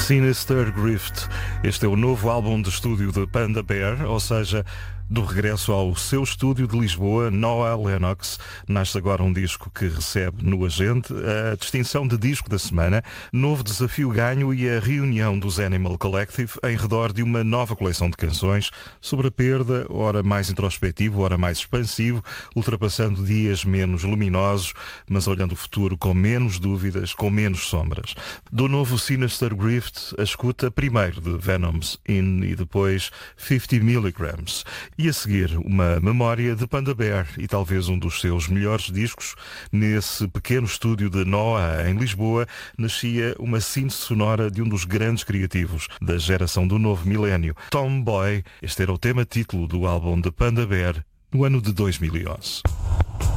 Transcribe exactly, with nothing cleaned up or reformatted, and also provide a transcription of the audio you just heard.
Sinister Grift. Este é o novo álbum de estúdio de Panda Bear, ou seja, do regresso ao seu estúdio de Lisboa, Noah Lennox. Nasce agora um disco que recebe no Agente a distinção de disco da semana, novo desafio ganho e a reunião dos Animal Collective em redor de uma nova coleção de canções sobre a perda, ora mais introspectivo, ora mais expansivo, ultrapassando dias menos luminosos, mas olhando o futuro com menos dúvidas, com menos sombras. Do novo Sinister Grift, a escuta primeiro de Venom's In e depois cinquenta miligrams. E a seguir, uma memória de Panda Bear e talvez um dos seus melhores discos. Nesse pequeno estúdio de Noah, em Lisboa, nascia uma síntese sonora de um dos grandes criativos da geração do novo milénio, Tomboy. Este era o tema título do álbum de Panda Bear no ano de dois mil e onze.